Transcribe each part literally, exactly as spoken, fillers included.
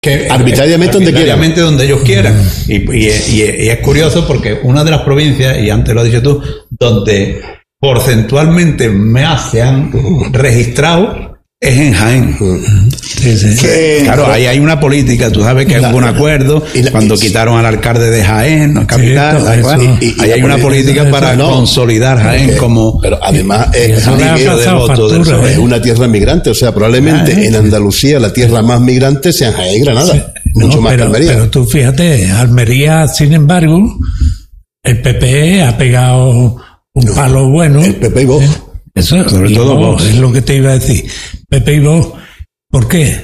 Que, arbitrariamente, donde arbitrariamente quieran. donde ellos quieran. Y, y, y, y es curioso porque una de las provincias, y antes lo has dicho tú, donde porcentualmente más se han registrado es en Jaén. Sí, sí. Que, claro, ahí hay una política, tú sabes que hay un acuerdo la, cuando y, quitaron al alcalde de Jaén, no, capital, sí, ahí, eso, y, y ahí hay una política para no, consolidar Jaén porque, como... Pero además es, de voto del es una tierra migrante, o sea, probablemente ah, en Andalucía la tierra más migrante sea Jaén y Granada, sí, mucho no, más pero, que Almería. Pero tú fíjate, Almería, sin embargo, el P P ha pegado un no, palo bueno. El P P y Vox. ¿Eh? Eso, sobre todo Vox, es lo que te iba a decir. P P y Vox, ¿por qué?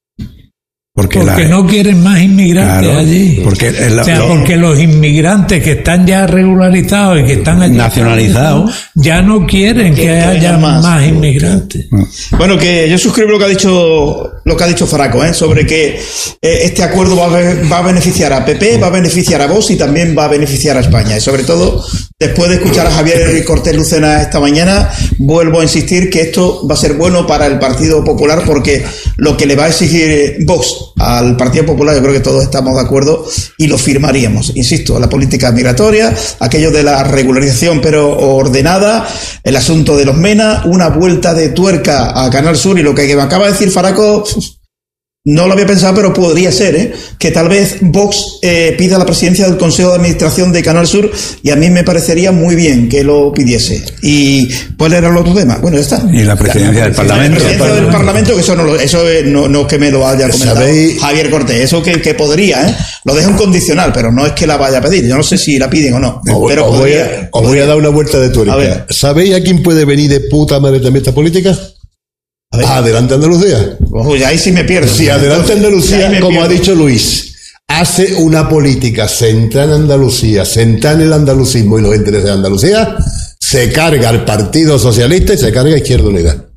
Porque, porque la, no quieren más inmigrantes claro, allí. Porque el, o sea, lo, porque los inmigrantes que están ya regularizados y que están allí nacionalizados ya no quieren que, que haya más, más inmigrantes. Bueno, que yo suscribo lo que ha dicho lo que ha dicho Faraco, ¿eh? Sobre que eh, este acuerdo va a, va a beneficiar a P P, va a beneficiar a Vox y también va a beneficiar a España. Y sobre todo, después de escuchar a Javier Cortés Lucena esta mañana, vuelvo a insistir que esto va a ser bueno para el Partido Popular, porque lo que le va a exigir Vox al Partido Popular, yo creo que todos estamos de acuerdo y lo firmaríamos. Insisto, la política migratoria, aquello de la regularización pero ordenada, el asunto de los MENA, una vuelta de tuerca a Canal Sur, y lo que me acaba de decir Faraco, no lo había pensado, pero podría ser, ¿eh? Que tal vez Vox eh, pida la presidencia del Consejo de Administración de Canal Sur, y a mí me parecería muy bien que lo pidiese. ¿Y cuál era el otro tema? Bueno, ya está. Y la presidencia del Parlamento. La presidencia del Parlamento, que eso no lo, eso no, no es que me lo haya comentado ¿sabéis? Javier Cortés, eso que, que podría, ¿eh? Lo deja un condicional, pero no es que la vaya a pedir. Yo no sé si la piden o no. Os, pero os, podría, voy a, os voy a dar una vuelta de tuerca. ¿Sabéis a quién puede venir de puta madre también esta política? Adelante Andalucía. Ojo, ya ahí sí me pierdo. Sí, Adelante Andalucía, como ha dicho Luis, hace una política centrada en Andalucía, centrada en el andalucismo y los intereses de Andalucía, se carga al Partido Socialista y se carga a Izquierda Unida.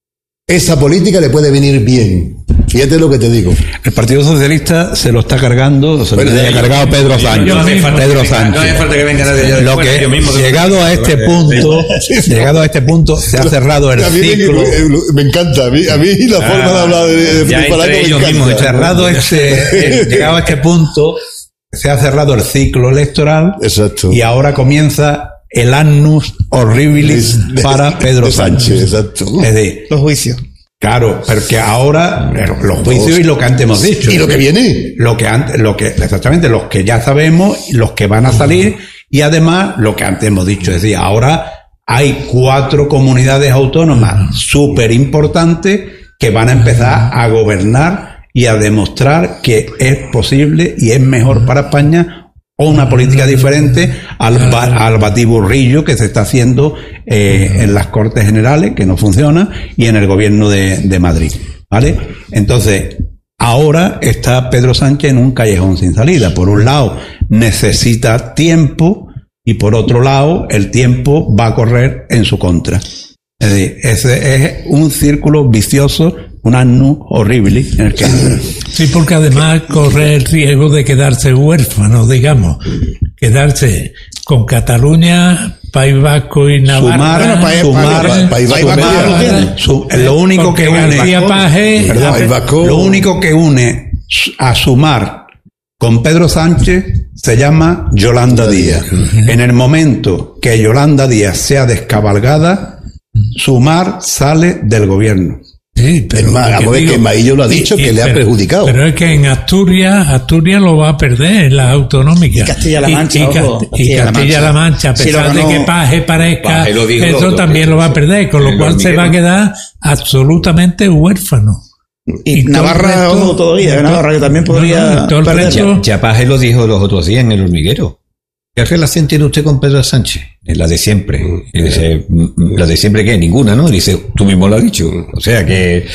Esa política le puede venir bien. Fíjate lo que te digo. El Partido Socialista se lo está cargando, se bueno, lo ha cargado Pedro Sánchez. Yo, yo no Pedro que, Sánchez. No hace falta que venga nadie. Lo que, yo mismo llegado a este punto, llegado a este punto, se ha cerrado el ciclo. Me, me encanta, a mí, a mí la ah, forma de hablar de, de ya Faraco me ellos encanta. mismos, Cerrado este, llegado a este punto, se ha cerrado el ciclo electoral. Exacto. Y ahora comienza el annus horribilis de, para Pedro Sánchez. Sánchez. Exacto. Es decir, los juicios. Claro, porque ahora los juicios y lo que antes hemos dicho. Y lo que viene. Lo que antes, lo que, exactamente, los que ya sabemos, los que van a salir, y además lo que antes hemos dicho. Es decir, ahora hay cuatro comunidades autónomas súper importantes que van a empezar a gobernar y a demostrar que es posible y es mejor para España o una política diferente al, al batiburrillo que se está haciendo eh, en las Cortes Generales, que no funciona, y en el gobierno de, de Madrid, ¿vale? Entonces, ahora está Pedro Sánchez en un callejón sin salida. Por un lado, necesita tiempo, y por otro lado, el tiempo va a correr en su contra. Es decir, ese es un círculo vicioso, un annus horrible en el que... Sí, porque además corre el riesgo de quedarse huérfano, digamos, quedarse con Cataluña, País Vasco y Navarra. Sumar, bueno, país, sumar, país, país, país país Vasco Vasco tiene. Su, lo único que une, Paje, perdón, País Vasco, lo único que une a Sumar con Pedro Sánchez se llama Yolanda Díaz. En el momento que Yolanda Díaz sea descabalgada, Sumar sale del gobierno. Sí, pero es más, a ver que Maillo lo ha dicho, y, que y, le ha pero, perjudicado. Pero es que en Asturias, Asturias lo va a perder en las autonómicas. Y Castilla-La Mancha, y, y, ojo, y Castilla-La Mancha, a pesar sí, de que Paje parezca, Paje lo dijo, eso lo, también lo va a perder, con lo cual se va a quedar absolutamente huérfano. Y, y Navarra, resto, ojo, todavía, Navarra que también podría no, no, perder. Ya, ya Paje lo dijo los otros días en El Hormiguero. ¿Qué relación tiene usted con Pedro Sánchez? Es la de siempre. Y dice, ¿la de siempre qué? Ninguna, ¿no? Y dice, tú mismo lo has dicho. O sea que...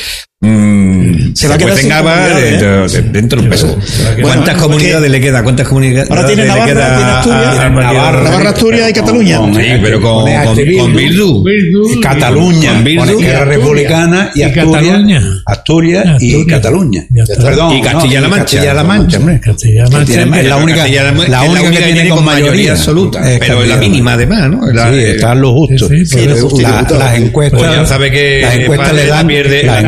Mmm, se va a quedar sin comunidades, ¿eh? de, dentro del peso. ¿Cuántas bueno, comunidades le queda? ¿Cuántas comunidades ahora tiene Navarra, le queda tiene Asturias, a, a, a Navarra, Navarra, Asturias y Cataluña. Con, con, sí, pero con, con, con, con Bildu. Cataluña, con Bildu, con Esquerra Republicana y, y Asturias, Cataluña. Asturias y Asturias. Cataluña. Perdón, y Castilla-La Mancha. Castilla-La Mancha, hombre. Castilla-La Mancha. Es la única, la única que tiene con mayoría absoluta. Pero es la mínima además, ¿no? Sí, están los justos. Las encuestas. Pues ya sabe que las encuestas le dan, las encuestas le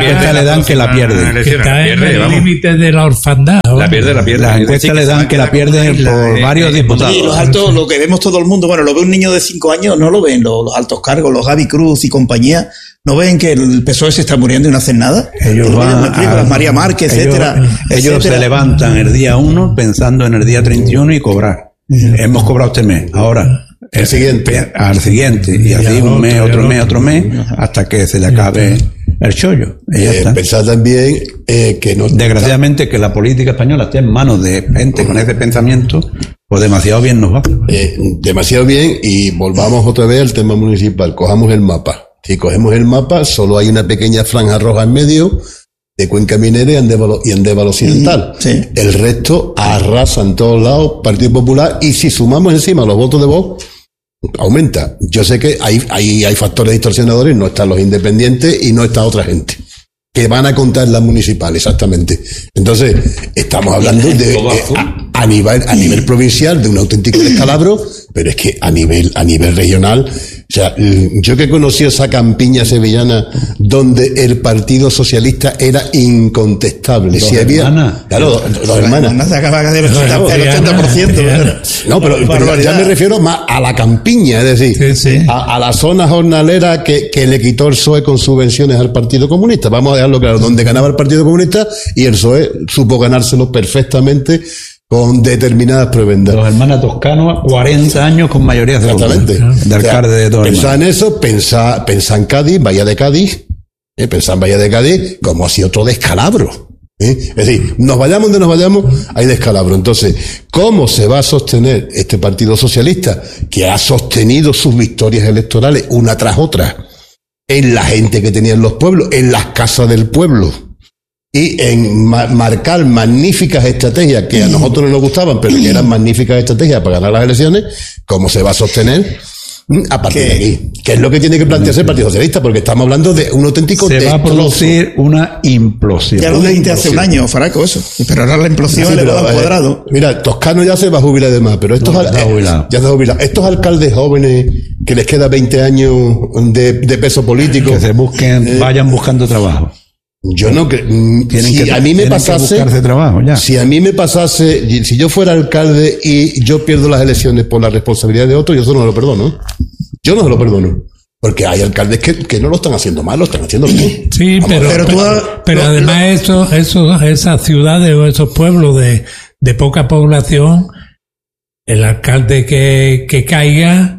le dan que la pierde. Que está en el límite de la orfandad. La pierde, la pierde. Las encuestas le dan que la pierde por varios diputados. Y los altos, lo que vemos todo el mundo, bueno, lo ve un niño de cinco años, no lo ven los, los altos cargos, los Gaby Cruz y compañía, ¿no ven que el P S O E se está muriendo y no hacen nada? Ellos van a, las María Márquez, ellos, etcétera. Ellos etcétera. se levantan el día uno pensando en el día treinta y uno y cobrar. Uh-huh. Hemos cobrado este mes, ahora el siguiente, al siguiente, y así un mes, otro mes, otro mes, hasta que se le acabe el chollo. Eh, pensar también eh, que no... Desgraciadamente que la política española esté en manos de gente con ese pensamiento, pues demasiado bien nos va. Eh, demasiado bien, y volvamos otra vez al tema municipal. Cojamos el mapa. Si cogemos el mapa, solo hay una pequeña franja roja en medio de Cuenca Minera y Andévalo, y Andévalo Occidental. Sí. El resto arrasa en todos lados Partido Popular, y si sumamos encima los votos de Vox, aumenta. Yo sé que hay, hay, hay factores distorsionadores, no están los independientes y no está otra gente que van a contar las municipales, exactamente. Entonces, estamos hablando de, eh, a, a nivel, a nivel provincial, de un auténtico descalabro, pero es que a nivel, a nivel regional, o sea, yo que conocí esa campiña sevillana donde el Partido Socialista era incontestable. Dos si había, hermanas. Claro, dos, dos hermanas. Se acaba de el ochenta por ciento. No, pero, pero ya me refiero más a la campiña, es decir, sí, sí. A, a la zona jornalera que, que le quitó el P S O E con subvenciones al Partido Comunista. Vamos a dejarlo claro, donde ganaba el Partido Comunista, y el P S O E supo ganárselo perfectamente con determinadas prebendas. Los hermanos Toscano, cuarenta años con mayoría de Exactamente. De alcalde de dos hermanos. Pensá en eso, pensá, pensá en Cádiz, Bahía de Cádiz, eh, pensá en Bahía de Cádiz, como ha sido otro descalabro. ¿eh? Es decir, nos vayamos donde nos vayamos, hay descalabro. Entonces, ¿cómo se va a sostener este Partido Socialista, que ha sostenido sus victorias electorales una tras otra, en la gente que tenían los pueblos, en las casas del pueblo, y en ma- marcar magníficas estrategias que a nosotros no nos gustaban, pero que eran magníficas estrategias para ganar las elecciones? ¿Cómo se va a sostener a partir ¿Qué? de aquí? ¿Qué es lo que tiene que plantearse el Partido Socialista? Porque estamos hablando de un auténtico se destrozo. va a producir una implosión. Ya lo dijiste hace un año, Faraco, eso. Pero ahora la implosión sí, le va a dar cuadrado. Mira, Toscano ya se va a jubilar de más, pero estos, no, al, eh, ya se ha jubilado. Estos alcaldes jóvenes que les queda veinte años de, de peso político, que se busquen, eh, vayan buscando trabajo. Yo no creo. Si que, a mí me pasase, trabajo, ya. si a mí me pasase, si yo fuera alcalde y yo pierdo las elecciones por la responsabilidad de otro, yo eso no lo perdono. Yo no se lo perdono. Porque hay alcaldes que, que no lo están haciendo mal, lo están haciendo bien. Sí, Vamos, pero, pero, pero, tú, pero no, además no. Eso, eso, esas ciudades o esos pueblos de, de poca población, el alcalde que, que caiga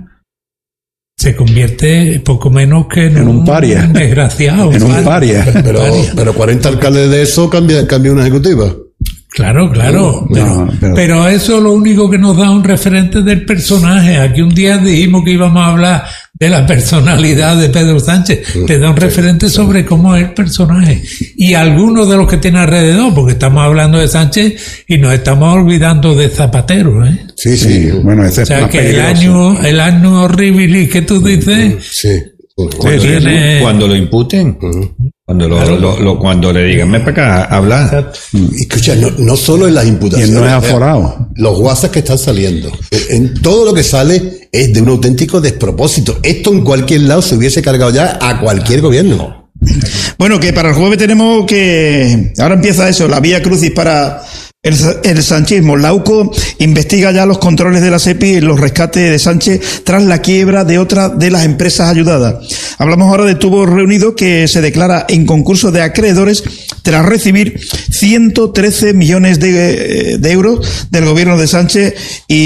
se convierte poco menos que en, en un, un paria. Desgraciado. En un paria. Pero, pero cuarenta alcaldes de eso cambia, cambia una ejecutiva. Claro, claro. No, pero, no, pero... pero eso es lo único que nos da un referente del personaje. Aquí un día dijimos que íbamos a hablar de la personalidad de Pedro Sánchez. Te da un referente sobre cómo es el personaje. Y algunos de los que tiene alrededor, porque estamos hablando de Sánchez y nos estamos olvidando de Zapatero, ¿eh? Sí, sí. Bueno, ese o sea, es más que peligroso. el año, el año horrible que tú dices. Sí. Cuando, tiene... cuando lo imputen, uh-huh. cuando lo, claro. lo, lo cuando le digan, ven para acá, habla. Escucha, no, no solo en las imputaciones. Y no es aforado. Los WhatsApp que están saliendo. En todo lo que sale es de un auténtico despropósito. Esto en cualquier lado se hubiese cargado ya a cualquier gobierno. Bueno, que para el jueves tenemos que... Ahora empieza eso, la vía crucis para... El, el sanchismo. La U C O investiga ya los controles de la SEPI en los rescates de Sánchez tras la quiebra de otra de las empresas ayudadas. Hablamos ahora de Tubos Reunidos, que se declara en concurso de acreedores tras recibir ciento trece millones de, de euros del gobierno de Sánchez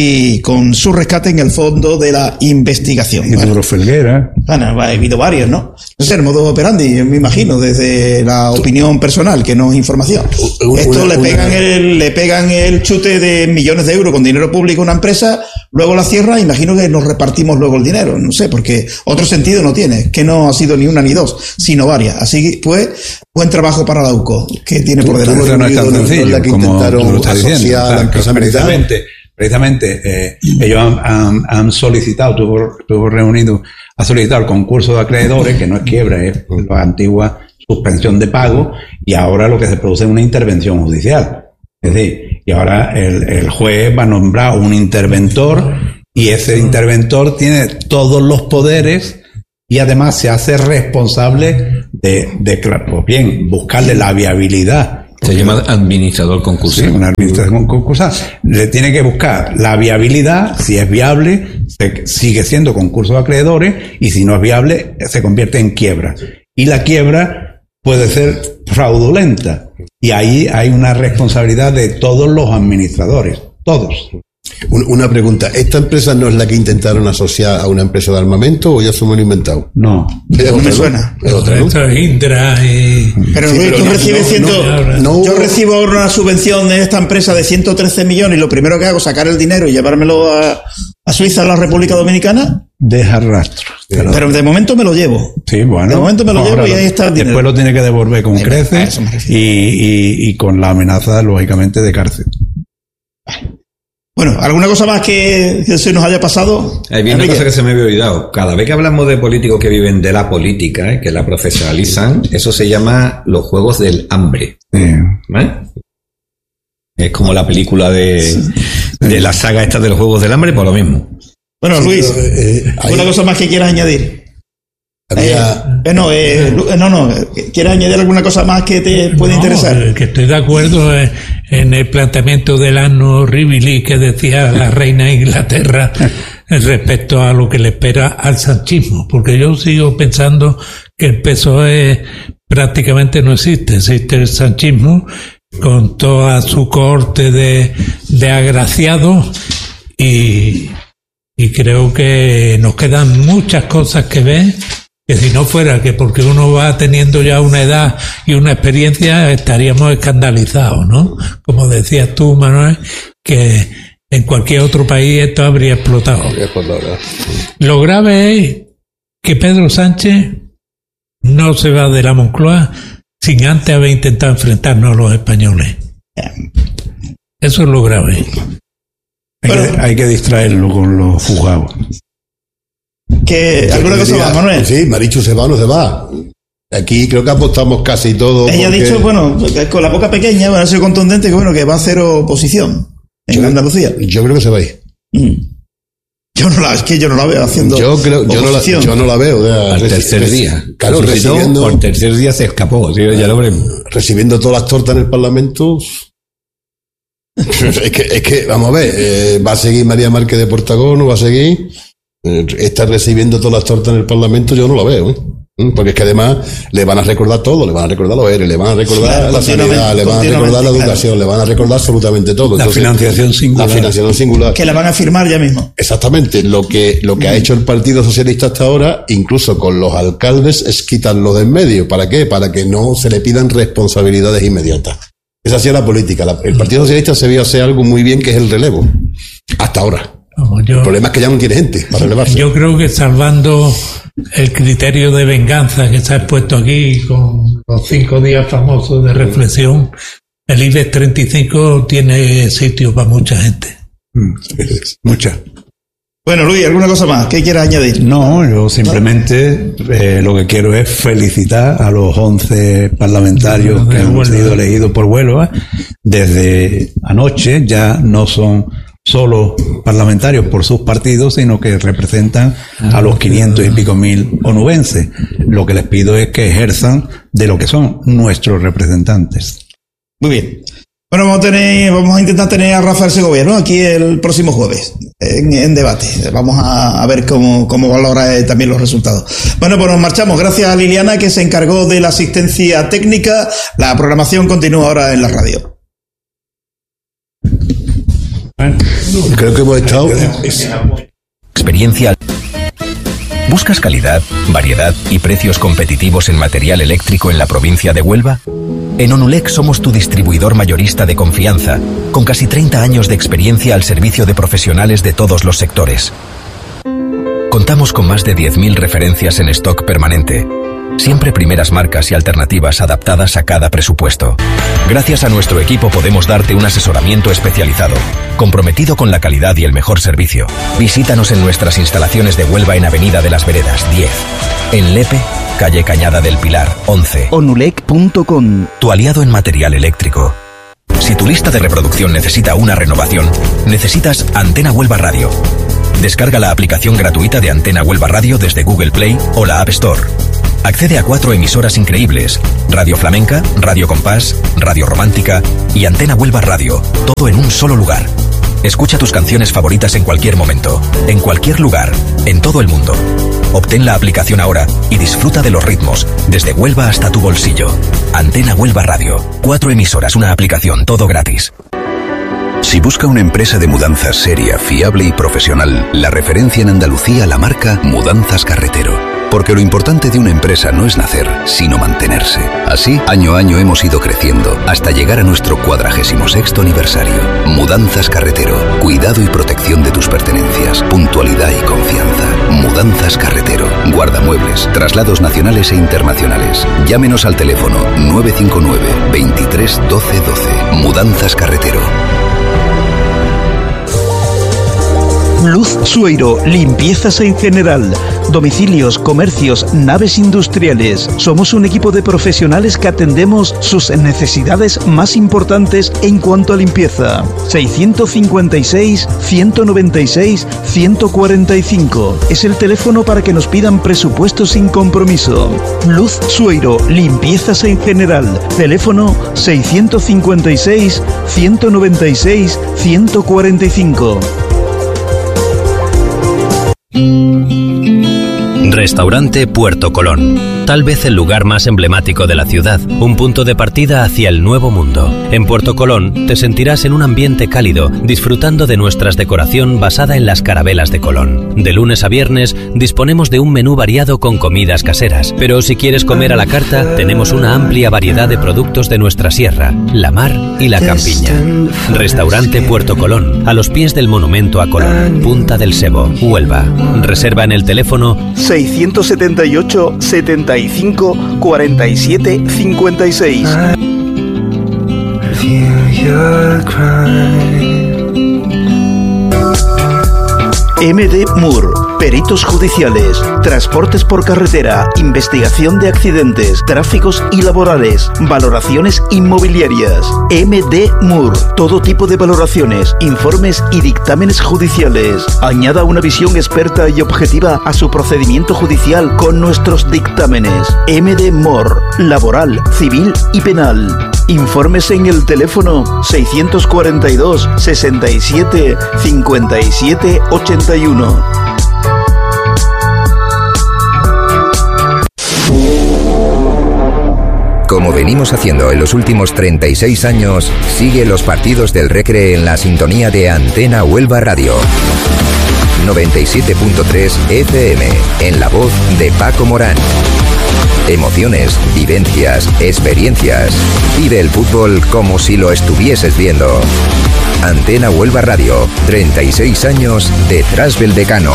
y con su rescate en el fondo de la investigación. Y bueno, Felguera. Bueno, ha habido varios, ¿no? Es el modo operandi, me imagino, desde la opinión personal, que no es información. Esto le pegan el... Le pegan el chute de millones de euros con dinero público a una empresa, luego la cierra, imagino que nos repartimos luego el dinero, no sé, porque otro sentido no tiene, que no ha sido ni una ni dos, sino varias. Así pues, buen trabajo para la U C O, que tiene por delante. No es tan sencillo, que como intentaron lo está diciendo. A la empresa precisamente, precisamente eh, ellos han, han, han solicitado, tuvo, tuvo reunido, ha solicitado el concurso de acreedores, que no es quiebra, es la antigua suspensión de pago, y ahora lo que se produce es una intervención judicial. Es decir, y ahora el, el juez va a nombrar un interventor y ese interventor tiene todos los poderes y además se hace responsable de, de pues bien, buscarle la viabilidad. Se llama administrador concursal. Sí, una administración concursal. Le tiene que buscar la viabilidad, si es viable, se, sigue siendo concurso de acreedores, y si no es viable, se convierte en quiebra. Y la quiebra puede ser fraudulenta. Y ahí hay una responsabilidad de todos los administradores, todos. Una pregunta, ¿esta empresa no es la que intentaron asociar a una empresa de armamento o ya se me lo han inventado? No. No me suena. Es otra, ¿no? Esto es Indra y... Pero, Sí, Luis, pero tú no, recibes no, ciento- no, no. yo recibo ahora una subvención de esta empresa de ciento trece millones y lo primero que hago es sacar el dinero y llevármelo a, a Suiza, a la República Dominicana. Deja rastro. Pero, Pero de momento me lo llevo. sí, bueno. De momento me lo Ahora llevo y ahí está el dinero. Después lo tiene que devolver con Ahí me- a creces eso me y, refiero. y, y con la amenaza, lógicamente, de cárcel. Bueno, ¿alguna cosa más que, que se nos haya pasado? Hay bien una Enrique. cosa que se me había olvidado. Cada vez que hablamos de políticos que viven de la política, ¿eh? que la profesionalizan, eso se llama los juegos del hambre. Eh, ¿eh? Es como la película de, de la saga esta de los juegos del hambre, por lo mismo. Bueno, Luis, Pero, eh, eh, ¿alguna ahí cosa más que quieras añadir? había- Eh, no, eh, Lu- eh, no, no. ¿Quieres añadir alguna cosa más que te puede No, interesar? que estoy de acuerdo en, en el planteamiento del anno horribili que decía la reina de Inglaterra respecto a lo que le espera al sanchismo, porque yo sigo pensando que el P S O E prácticamente no existe, existe el sanchismo con toda su corte de, de agraciados y, y creo que nos quedan muchas cosas que ver, que si no fuera que porque uno va teniendo ya una edad y una experiencia estaríamos escandalizados, ¿no? Como decías tú, Manuel, que en cualquier otro país esto habría explotado. Lo grave es que Pedro Sánchez no se va de la Moncloa sin antes haber intentado enfrentarnos a los españoles. Eso es lo grave. hay, Bueno. que, hay que distraerlo con los juzgados. ¿Que, ¿Alguna Yo cosa diría- más, Manuel? Sí, Marichu se va o no se va. Aquí creo que apostamos casi todo. Ella ha porque- dicho, bueno, que con la boca pequeña, bueno, ha sido contundente, que bueno, que va a hacer oposición en Yo- Andalucía. Yo creo que se va a ir. Mm. Yo no la, es que yo no la veo haciendo Yo creo, yo no la, oposición. yo no la veo. o sea, Al reci- tercer reci- día. Claro, Resucitó, recibiendo, por tercer día se escapó. ¿sí? Ya lo veremos. recibiendo todas las tortas en el Parlamento. es, que, es que, vamos a ver, eh, va a seguir María Márquez de Portagón, no va a seguir. Eh, está recibiendo todas las tortas en el Parlamento, yo no la veo. ¿eh? Mm, Porque es que además le van a recordar todo, le van a recordar los E R E, le van a recordar Claro, la continuamente, sanidad, le van a recordar la continuamente, educación, le van a recordar absolutamente todo. La Entonces, financiación singular. La financiación singular. Que la van a firmar ya mismo. Exactamente, lo que, lo que ha hecho el Partido Socialista hasta ahora, incluso con los alcaldes, es quitarlo de en medio. ¿Para qué? Para que no se le pidan responsabilidades inmediatas. Esa ha sido la política. La- el Partido Socialista se vio hacer algo muy bien, que es el relevo. Hasta ahora. Vamos, yo, El problema es que ya no tiene gente para relevarse. yo creo que salvando el criterio de venganza que se ha expuesto aquí con los cinco días famosos de reflexión, el IBEX treinta y cinco tiene sitio para mucha gente. Muchas. Bueno, Luis, ¿alguna cosa más? ¿Qué quieras añadir? No, yo simplemente eh, lo que quiero es felicitar a los once parlamentarios De que han Huelva. sido elegidos por Huelva. Desde anoche ya no son solo parlamentarios por sus partidos, sino que representan a los quinientos y pico mil onubenses. Lo que les pido es que ejerzan de lo que son nuestros representantes. Muy bien. Bueno, vamos a tener, vamos a intentar tener a Rafael Segovia, ¿no? Aquí el próximo jueves, en, en debate. Vamos a, a ver cómo, cómo valora eh, también los resultados. Bueno, pues nos marchamos. Gracias a Liliana, que se encargó de la asistencia técnica. La programación continúa ahora en la radio. Creo que hemos estado. Experiencia. ¿Buscas calidad, variedad y precios competitivos en material eléctrico en la provincia de Huelva? En Onulec somos tu distribuidor mayorista de confianza, con casi treinta años de experiencia al servicio de profesionales de todos los sectores. Contamos con más de diez mil referencias en stock permanente. Siempre primeras marcas y alternativas adaptadas a cada presupuesto. Gracias a nuestro equipo podemos darte un asesoramiento especializado, comprometido con la calidad y el mejor servicio. Visítanos en nuestras instalaciones de Huelva en Avenida de las Veredas diez. En Lepe, calle Cañada del Pilar once. onulec punto com. Tu aliado en material eléctrico. Si tu lista de reproducción necesita una renovación, necesitas Antena Huelva Radio. Descarga la aplicación gratuita de Antena Huelva Radio desde Google Play o la App Store. Accede a cuatro emisoras increíbles: Radio Flamenca, Radio Compás, Radio Romántica y Antena Huelva Radio, todo en un solo lugar. Escucha tus canciones favoritas en cualquier momento, en cualquier lugar, en todo el mundo. Obtén la aplicación ahora y disfruta de los ritmos, desde Huelva hasta tu bolsillo. Antena Huelva Radio, cuatro emisoras, una aplicación, todo gratis. Si busca una empresa de mudanzas seria, fiable y profesional, la referencia en Andalucía, la marca Mudanzas Carretero. Porque lo importante de una empresa no es nacer, sino mantenerse. Así, año a año hemos ido creciendo hasta llegar a nuestro cuadragésimo sexto aniversario. Mudanzas Carretero. Cuidado y protección de tus pertenencias. Puntualidad y confianza. Mudanzas Carretero. Guardamuebles. Traslados nacionales e internacionales. Llámenos al teléfono nueve cinco nueve, veintitrés, doce, doce. Mudanzas Carretero. Luz Sueiro, limpiezas en general, domicilios, comercios, naves industriales. Somos un equipo de profesionales que atendemos sus necesidades más importantes en cuanto a limpieza. seiscientos cincuenta y seis, ciento noventa y seis, ciento cuarenta y cinco. Es el teléfono para que nos pidan presupuestos sin compromiso. Luz Sueiro, limpiezas en general. Teléfono seiscientos cincuenta y seis, ciento noventa y seis, ciento cuarenta y cinco. Restaurante Puerto Colón. Tal vez el lugar más emblemático de la ciudad, un punto de partida hacia el nuevo mundo. En Puerto Colón te sentirás en un ambiente cálido, disfrutando de nuestra decoración basada en las carabelas de Colón. De lunes a viernes disponemos de un menú variado con comidas caseras, pero si quieres comer a la carta, tenemos una amplia variedad de productos de nuestra sierra, la mar y la campiña. Restaurante Puerto Colón, a los pies del monumento a Colón, Punta del Sebo, Huelva. Reserva en el teléfono seiscientos setenta y ocho, setenta y cinco, cuarenta y siete, cincuenta y seis. M D Moore, peritos judiciales, transportes por carretera, investigación de accidentes, tráficos y laborales, valoraciones inmobiliarias. M D Moore, todo tipo de valoraciones, informes y dictámenes judiciales. Añada una visión experta y objetiva a su procedimiento judicial con nuestros dictámenes. M D Moore, laboral, civil y penal. Informes en el teléfono seiscientos cuarenta y dos, sesenta y siete, cincuenta y siete, ochenta y uno. Como venimos haciendo en los últimos treinta y seis años, sigue los partidos del Recre en la sintonía de Antena Huelva Radio. noventa y siete punto tres F M, en la voz de Paco Morán. Emociones, vivencias, experiencias. Vive el fútbol como si lo estuvieses viendo. Antena Huelva Radio, treinta y seis años detrás del decano.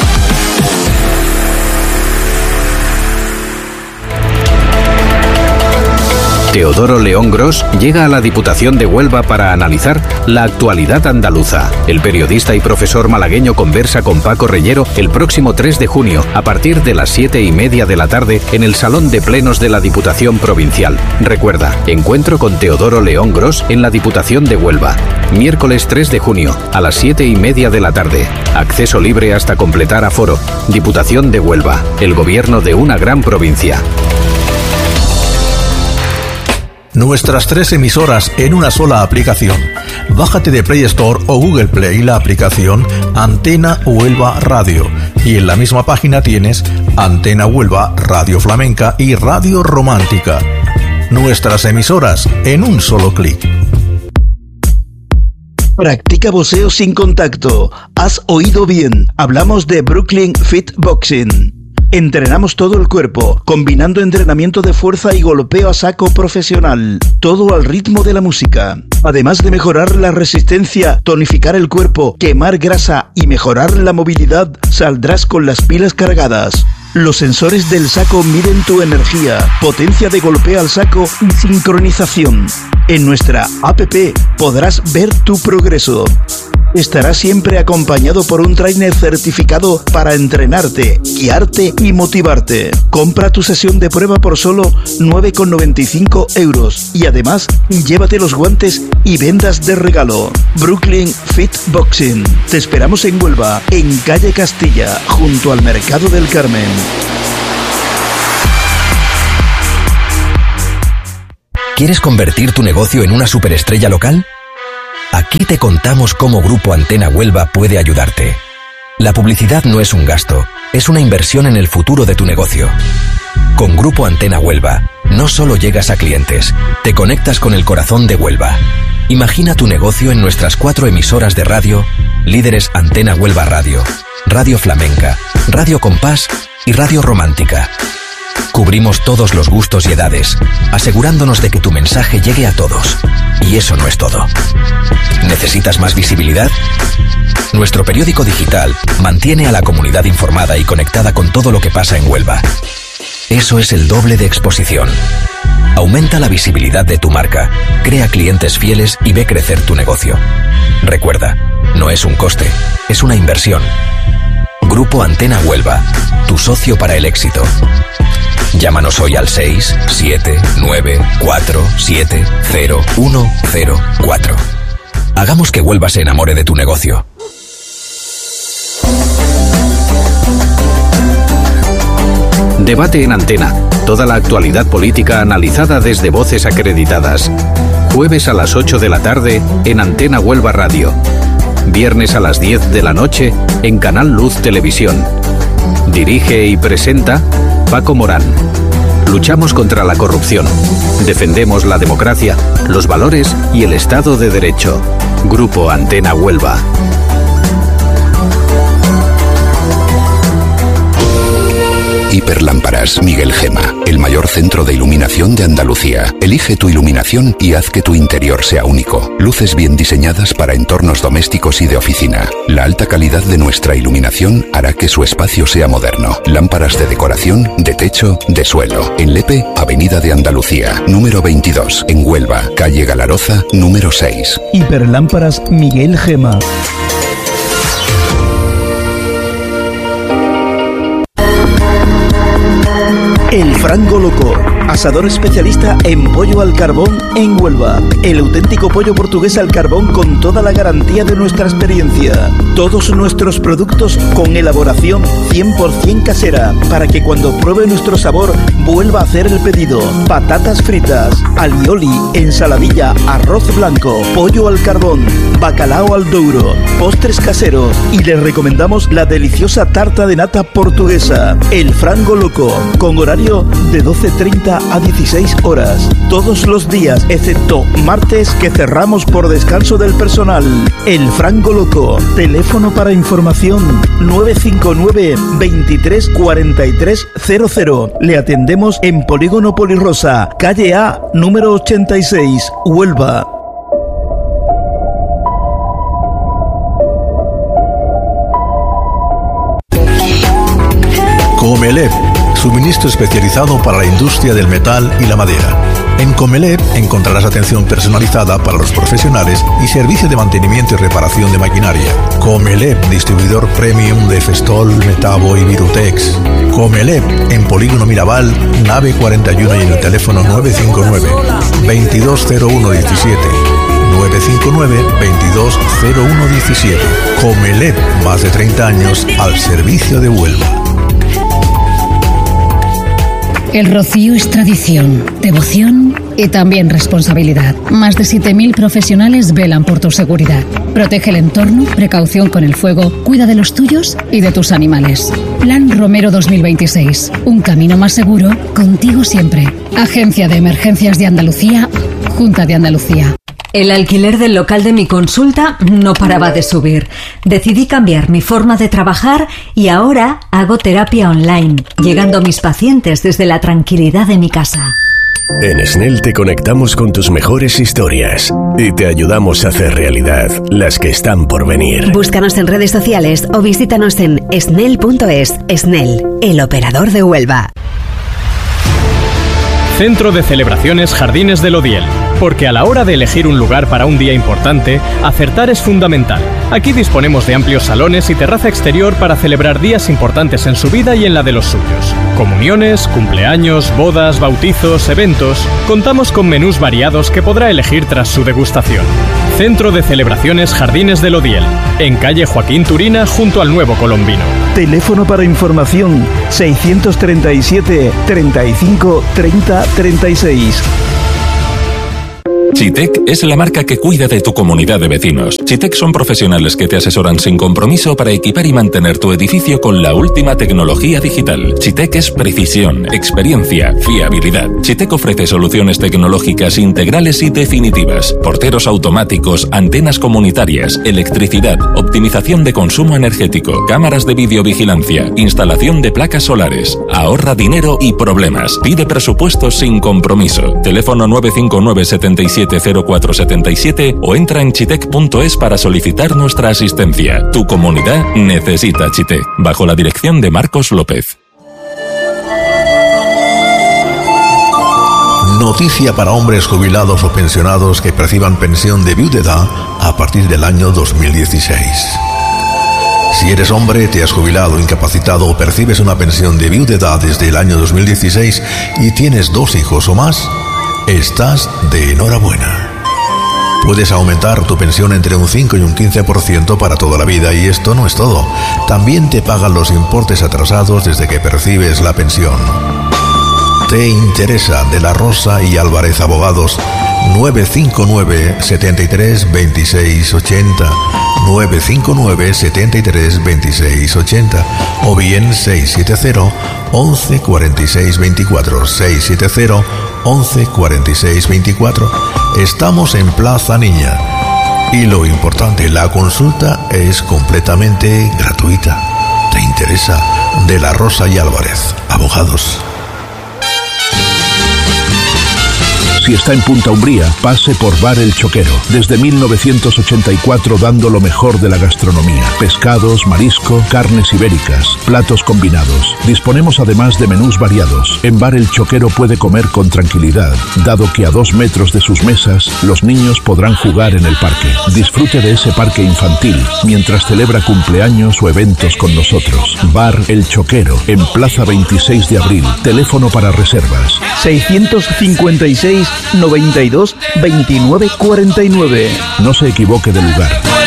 Teodoro León Gros llega a la Diputación de Huelva para analizar la actualidad andaluza. El periodista y profesor malagueño conversa con Paco Reyero el próximo tres de junio a partir de las siete y media de la tarde en el Salón de Plenos de la Diputación Provincial. Recuerda, encuentro con Teodoro León Gros en la Diputación de Huelva. Miércoles tres de junio a las siete y media de la tarde. Acceso libre hasta completar aforo. Diputación de Huelva, el gobierno de una gran provincia. Nuestras tres emisoras en una sola aplicación. Bájate de Play Store o Google Play la aplicación Antena Huelva Radio y en la misma página tienes Antena Huelva, Radio Flamenca y Radio Romántica. Nuestras emisoras en un solo clic. Practica boxeo sin contacto. Has oído bien. Hablamos de Brooklyn Fit Boxing. Entrenamos todo el cuerpo, combinando entrenamiento de fuerza y golpeo a saco profesional. Todo al ritmo de la música. Además de mejorar la resistencia, tonificar el cuerpo, quemar grasa y mejorar la movilidad, saldrás con las pilas cargadas. Los sensores del saco miden tu energía, potencia de golpeo al saco y sincronización. En nuestra app podrás ver tu progreso. Estarás siempre acompañado por un trainer certificado para entrenarte, guiarte y motivarte. Compra tu sesión de prueba por solo nueve con noventa y cinco euros y además llévate los guantes y vendas de regalo. Brooklyn Fit Boxing. Te esperamos en Huelva, en calle Castilla, junto al Mercado del Carmen. ¿Quieres convertir tu negocio en una superestrella local? Aquí te contamos cómo Grupo Antena Huelva puede ayudarte. La publicidad no es un gasto, es una inversión en el futuro de tu negocio. Con Grupo Antena Huelva, no solo llegas a clientes, te conectas con el corazón de Huelva. Imagina tu negocio en nuestras cuatro emisoras de radio, líderes Antena Huelva Radio, Radio Flamenca, Radio Compás y Radio Romántica. Cubrimos todos los gustos y edades, asegurándonos de que tu mensaje llegue a todos. Y eso no es todo. ¿Necesitas más visibilidad? Nuestro periódico digital mantiene a la comunidad informada y conectada con todo lo que pasa en Huelva. Eso es el doble de exposición. Aumenta la visibilidad de tu marca, crea clientes fieles y ve crecer tu negocio. Recuerda, no es un coste, es una inversión. Grupo Antena Huelva, tu socio para el éxito. Llámanos hoy al seis siete nueve cuatro siete cero uno cero cuatro. Hagamos que Huelva se enamore de tu negocio. Debate en Antena. Toda la actualidad política analizada desde voces acreditadas. Jueves a las ocho de la tarde en Antena Huelva Radio. Viernes a las diez de la noche en Canal Luz Televisión. Dirige y presenta Paco Morán. Luchamos contra la corrupción. Defendemos la democracia, los valores y el Estado de Derecho. Grupo Antena Huelva. Hiperlámparas Miguel Gema, el mayor centro de iluminación de Andalucía. Elige tu iluminación y haz que tu interior sea único. Luces bien diseñadas para entornos domésticos y de oficina. La alta calidad de nuestra iluminación hará que su espacio sea moderno. Lámparas de decoración, de techo, de suelo. En Lepe, Avenida de Andalucía, número veintidós. En Huelva, calle Galaroza, número seis. Hiperlámparas Miguel Gema. El Frango Loco, asador especialista en pollo al carbón en Huelva. El auténtico pollo portugués al carbón con toda la garantía de nuestra experiencia. Todos nuestros productos con elaboración cien por ciento casera, para que cuando pruebe nuestro sabor vuelva a hacer el pedido. Patatas fritas, alioli, ensaladilla, arroz blanco, pollo al carbón, bacalao al douro, postres caseros, y les recomendamos la deliciosa tarta de nata portuguesa. El Frango Loco, con horario de doce treinta a dieciséis horas, todos los días, excepto martes, que cerramos por descanso del personal. El Frango Loco, teléfono para información nueve cinco nueve, veintitrés cuarenta y tres cero cero. Le atendemos en Polígono Polirrosa, calle A, número ochenta y seis, Huelva. Comelep, suministro especializado para la industria del metal y la madera. En Comelep encontrarás atención personalizada para los profesionales y servicio de mantenimiento y reparación de maquinaria. Comelep, distribuidor premium de Festol, Metabo y Virutex. Comelep, en Polígono Mirabal, nave cuarenta y uno, y en el teléfono nueve cinco nueve, veintidós cero uno diecisiete. nueve cinco nueve, veintidós cero uno diecisiete. Comelep, más de treinta años al servicio de Huelva. El rocío es tradición, devoción y también responsabilidad. Más de siete mil profesionales velan por tu seguridad. Protege el entorno, precaución con el fuego, cuida de los tuyos y de tus animales. Plan Romero dos mil veintiséis. Un camino más seguro, contigo siempre. Agencia de Emergencias de Andalucía, Junta de Andalucía. El alquiler del local de mi consulta no paraba de subir. Decidí cambiar mi forma de trabajar y ahora hago terapia online, llegando a mis pacientes desde la tranquilidad de mi casa. En Snell te conectamos con tus mejores historias y te ayudamos a hacer realidad las que están por venir. Búscanos en redes sociales o visítanos en snell punto es. Snell, el operador de Huelva. Centro de Celebraciones Jardines del Odiel. Porque a la hora de elegir un lugar para un día importante, acertar es fundamental. Aquí disponemos de amplios salones y terraza exterior para celebrar días importantes en su vida y en la de los suyos. Comuniones, cumpleaños, bodas, bautizos, eventos. Contamos con menús variados que podrá elegir tras su degustación. Centro de Celebraciones Jardines del Odiel. En calle Joaquín Turina, junto al Nuevo Colombino. Teléfono para información seiscientos treinta y siete, treinta y cinco, treinta, treinta y seis. Chitec es la marca que cuida de tu comunidad de vecinos. Chitec son profesionales que te asesoran sin compromiso para equipar y mantener tu edificio con la última tecnología digital. Chitec es precisión, experiencia, fiabilidad. Chitec ofrece soluciones tecnológicas integrales y definitivas. Porteros automáticos, antenas comunitarias, electricidad, optimización de consumo energético, cámaras de videovigilancia, instalación de placas solares. Ahorra dinero y problemas. Pide presupuestos sin compromiso. Teléfono nueve cinco nueve siete siete cero cuatro siete siete o entra en chitec punto es para solicitar nuestra asistencia. Tu comunidad necesita Chitec. Bajo la dirección de Marcos López. Noticia para hombres jubilados o pensionados que perciban pensión de viudedad a partir del año dos mil dieciséis. Si eres hombre, te has jubilado, incapacitado o percibes una pensión de viudedad desde el año dos mil dieciséis y tienes dos hijos o más, estás de enhorabuena. Puedes aumentar tu pensión entre un cinco y un quince por ciento para toda la vida y esto no es todo. También te pagan los importes atrasados desde que percibes la pensión. ¿Te interesa? De la Rosa y Álvarez Abogados, nueve cinco nueve siete tres dos seis ocho cero, nueve cinco nueve siete tres dos seis ocho cero o bien seis siete cero once cuarenta y seis veinticuatro, seis siete cero once cuarenta y seis veinticuatro. Estamos en Plaza Niña y lo importante, la consulta es completamente gratuita. ¿Te interesa? De la Rosa y Álvarez Abogados. Si está en Punta Umbría, pase por Bar El Choquero. Desde mil novecientos ochenta y cuatro dando lo mejor de la gastronomía. Pescados, marisco, carnes ibéricas, platos combinados. Disponemos además de menús variados. En Bar El Choquero puede comer con tranquilidad, dado que a dos metros de sus mesas los niños podrán jugar en el parque. Disfrute de ese parque infantil mientras celebra cumpleaños o eventos con nosotros. Bar El Choquero, en Plaza veintiséis de abril. Teléfono para reservas. seiscientos cincuenta y seis noventa y dos veintinueve cuarenta y nueve. No se equivoque de lugar.